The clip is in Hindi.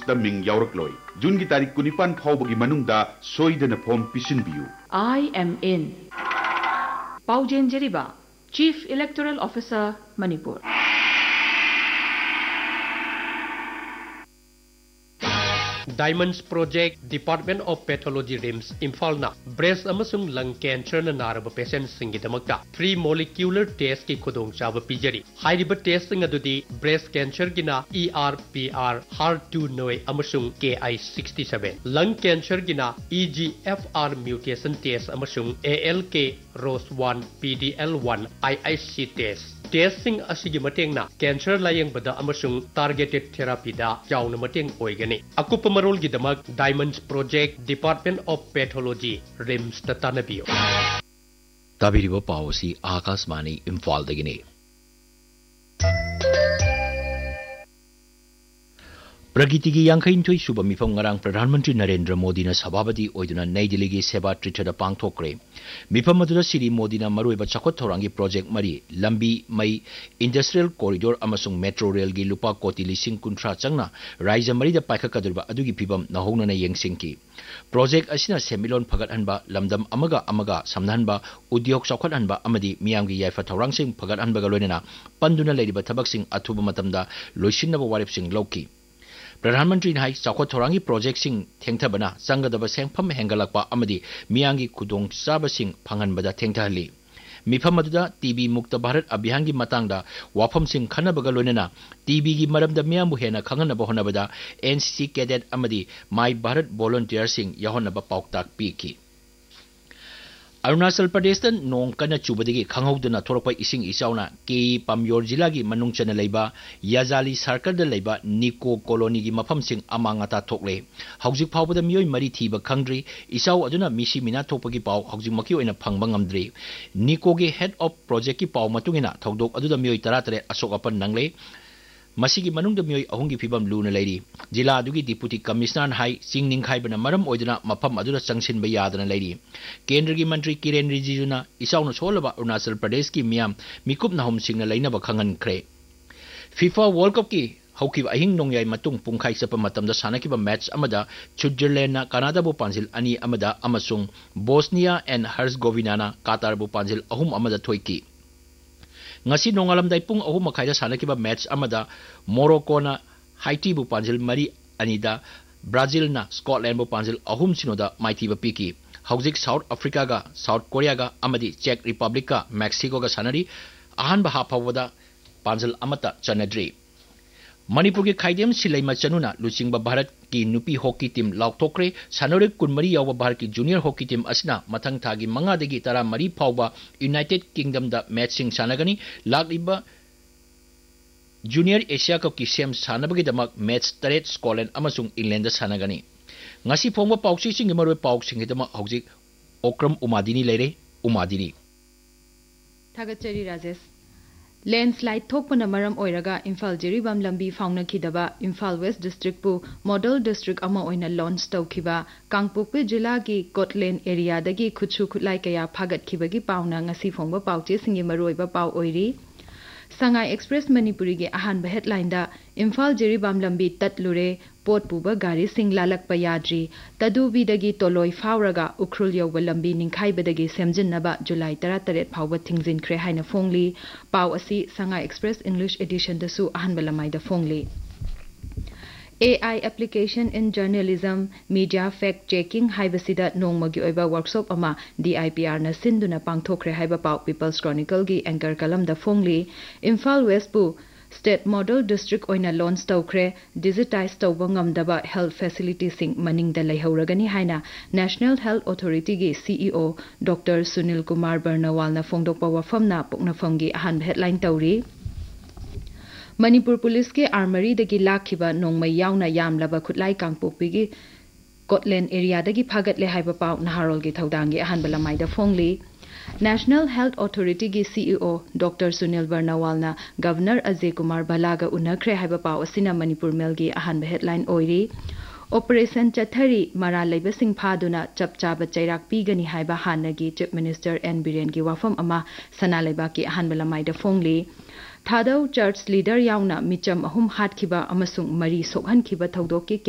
लिस्ट मिंग यावरक्लोय जून की तारीख 19 फाउबगी मनुंगदा सोइदना form पिसिनबियु I am in Paujen Jeriba, Chief Electoral Officer, Manipur. Diamonds Project Department of Pathology RIMS Imphal na breast amasung lung cancer na naraba patient singidamakta 3 molecular test ki khudong chaba pijari hairiba test sing adudi breast cancer gina ERPR HER2 noi amasung KI67 lung cancer gina EGFR mutation test amasung ALK ROS1 PDL1 IIC test sing asigi mateng na cancer layang bada amasung targeted therapy da yauna mateng oigani akupa marol gidamak Diamonds Project Department of Pathology RIMS Tatanabiyo tabiribo pawsi Akashvani Imphal dagini प्रगति की यांखई सुबह मिफम ngarang प्रधानमंत्री नरेंद्र मोदी ने सभापति ओइदुना नई दिल्ली की सेवा ट्रिथर पांगथोक्रे मिफम मदुदा श्री मोदी ने मरुइबा चखोत थौरांगी प्रोजेक्ट मरी लंबी मई इंडस्ट्रियल कॉरिडोर अमसुंग मेट्रो रेल की लुपा कोटी लिसिंग कुंथ्रा चंगना राज्य मरीदा पाइखकदुरबा अदुगी फिबम नहोंगना येंसिंगकी प्रोजेक्ट असिना सेमिलोन फगतहनबा लमदम अमगा अमगा समनहनबा उद्योग चौखटहनबा अमदी मियामगी याइफा थौरांगसिंग फगतहनबगा लोइनना पंदुना लेरिबा थबकसिंग अथुबा मतमदा लोइसिनबा वारेपसिंग लौकी प्रधानमंत्री ने चौखट थौरांगी प्रोजेक्ट थेंथबना चंगदब सेंफम हेंगलकपा अमदी मियांगी खुदोंग चाबसिंग फंगनबदा थेंथहली मिफम अदुदा टीबी मुक्त भारत अभियान की मतंगदा वाफमसिंग खनबगा लोइनना टीबी की मरमदा मियामु हेना खंगनबा होनबदा एनसीसी कैडेट अमदी माई भारत वॉलंटियर सिंग यहोनबा पाउकताक पीकी अरुणाचल प्रदेश नोंग कन चुबदगी खंगहौदना थोरप इसिंग इचाउना के पामयोर जिला की मनुंग चन लेबा याजाली सर्कल द लेबा निको कॉलोनी की मफमसिंग अमांगता थोकले हौजिक फावबदा मियोय मरी थीबा खंगद्री इचाउ अदुना मिसी मिना थोपगी पाव हौजिक मकी ओइना फंगबा ngamdri निको के हेड ऑफ प्रोजेक्ट की पाव मतुंगिना थौदोक अदुदा मियोय 13 अशोक अपन नंगले मसीगी मनुंग द मियोय अहुंगी फिबम लूना लेरी जिला अदुगी डिप्यूटी कमिश्नर हाई सिंग निंखाइबना मरम ओइदना मफम अदुदा चंगसिनबा यादना लेरी केंद्र की मंत्री किरेन रिजिजुना इसाउना सोलबा अरुणाचल प्रदेश की मियाम मिकुप नहुम सिंगना लैनबा खंगनख्रे फीफा वर्ल्ड कप की हौकिब अहिंग नोंयाय मतुंग पुंखाइ चप मतमदा सानकिबा मैच अमदा स्विट्जरलैंड ना कनाडा बु पांजिल अनि अमदा अमसुंग बोस्निया एंड हर्जगोविना कातार बु पांजिल अहुम अमदा थोइकी ngasi nongalamdai pung ahum makhaida sanakiba match amada Morocco na Haiti bu panjil mari anida Brazil na Scotland bu panjil ahum sinoda maiti ba piki hauzik South Africa ga South Korea ga amadi Czech Republic ga Mexico ga sanari ahan ba hapawada panjil amata chanadri Manipur के खाइदेम सिलेमा चनुना लुचिंगबा भारत की नुपी हॉकी टीम लाउथोक्रे सानोरे कुनमरी याव भारत की जूनियर हॉकी टीम असना मथंग थागी मंगादगी तरा मरी फावबा यूनाइटेड किंगडम दा मैचिंग सानगनी लागिबा जूनियर एशिया कप की सेम सानबगी दमक मैच 3 स्कॉटलैंड अमसुंग इंग्लैंड दा सानगनी ngasi phongba pauchi sing maroi pauksing dama hojik okram umadini leire umadini Thagachari Rajesh Landslide thokpana maram oiraga Imphal Jiribam lambi faunakidaba Imphal West District pu model district ama oina launch tawkhiba Kangpokpe jila gi Gotland area dagi khuchu khutlai kaya phagat khibagi pauna ngasi phongba pauche singi maroiba pau oiri Sangai Express Manipuri ge ahan ba headline da Imphal Jiribam lambi tatlure pot puba gari sing lalakpa yadri tadubi dagi toloi fauraga ukrul yoba lambi ningkhai badagi semjinnaba July 13 phawba thingjin khre haina phongli pau asi Sangai Express English edition da su ahan balamai da phongli AI application in journalism media fact checking haibasida nongmagi oiba workshop ama DIPR na sinduna pangthokre haiba pau People's Chronicle gi anchor kalam da phongli Imphal West pu State Model District oina launch tawkre digitize tawba ngamdaba health facility sing maning da leihauragani haina National Health Authority gi CEO Dr Sunil Kumar Barnawal na phongdokpa wafamna puknafam gi ahan headline tawri Manipur Police ke armory dagi lakhiba nongmai yauna yamlaba khutlai Kangpokpi gi Gotland area dagi phagat le haiba pau naharol gi thaudangi ahan balamai da phongli National Health Authority gi CEO Dr Sunil Barnawal na Governor Ajay Kumar Balaga unakre haiba pau asina Manipur Mail gi ahan headline oiri Operation Chathari Mara Leiba Singh Phaduna Chapchaba Chairak Pigani haiba hanagi Chief Minister N Biren gi wafam ama sana leiba ki ahan balamai da phongli Thadau Church leader yauna micham ahum hatkhiba amasung mari sokhan khiba thodok ki